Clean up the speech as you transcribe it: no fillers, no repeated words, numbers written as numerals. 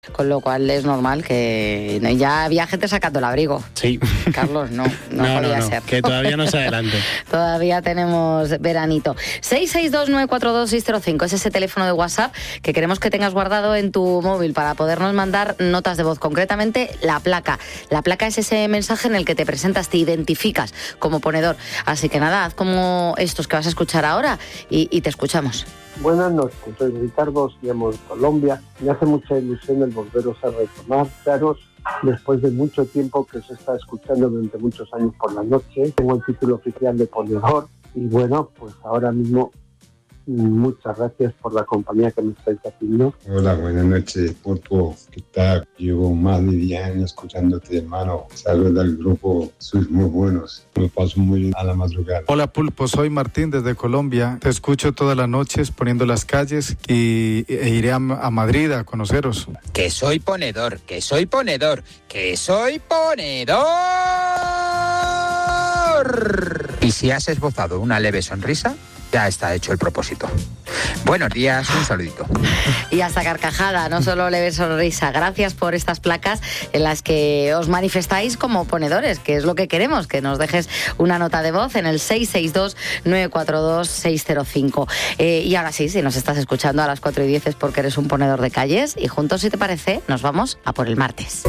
Con lo cual es normal que ya había gente sacando el abrigo. Sí. Carlos, no podía ser. Que todavía no se adelante. Todavía tenemos veranito. 662-942-605 es ese teléfono de WhatsApp que queremos que tengas guardado en tu móvil para podernos mandar notas de voz, concretamente la placa. La placa es ese mensaje en el que te presentas, te identificas como ponedor. Así que nada, haz como estos que vas a escuchar ahora y te escuchamos. Buenas noches, soy Ricardo, os llamo de Colombia. Me hace mucha ilusión el volveros a retomar, Claros, después de mucho tiempo que os he estado escuchando durante muchos años por la noche. Tengo el título oficial de ponedor y bueno, pues ahora mismo muchas gracias por la compañía que me estáis haciendo. Hola, buenas noches, Pulpo. ¿Qué tal? Llevo más de 10 años escuchándote, hermano. Saludos del grupo, sois muy buenos. Me paso muy bien a la madrugada. Hola, Pulpo, soy Martín desde Colombia. Te escucho todas las noches poniendo las calles e iré a Madrid a conoceros. Que soy ponedor, que soy ponedor, que soy ponedor. Y si has esbozado una leve sonrisa, ya está hecho el propósito. Buenos días, un saludito. Y hasta carcajada, no solo leve sonrisa. Gracias por estas placas en las que os manifestáis como ponedores, que es lo que queremos, que nos dejes una nota de voz en el 662-942-605. Y ahora sí, si nos estás escuchando a las 4:10 es porque eres un ponedor de calles y juntos, si te parece, nos vamos a por el martes.